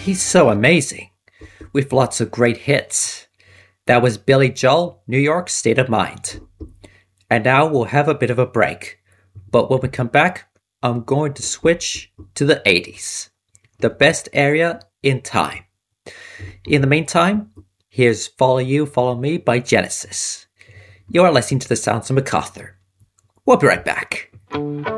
He's so amazing, with lots of great hits. That was Billy Joel, New York State of Mind. And now we'll have a bit of a break. But when we come back, I'm going to switch to the 80s, the best area in time. In the meantime, here's Follow You, Follow Me by Genesis. You are listening to the sounds of MacArthur. We'll be right back.